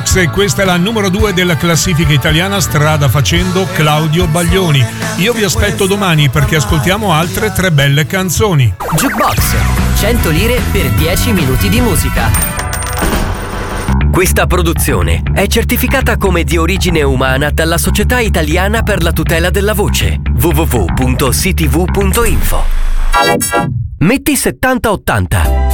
Jukebox e questa è la numero 2 della classifica italiana, strada facendo Claudio Baglioni. Io vi aspetto domani perché ascoltiamo altre 3 belle canzoni. Jukebox, 100 lire per 10 minuti di musica. Questa produzione è certificata come di origine umana dalla Società Italiana per la tutela della voce, www.ctv.info. Metti 70-80.